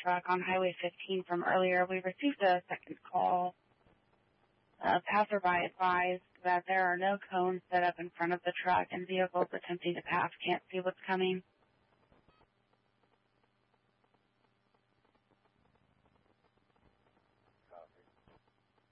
truck on Highway 15 from earlier. We received a second call. A passerby advised that there are no cones set up in front of the truck and vehicles attempting to pass can't see what's coming.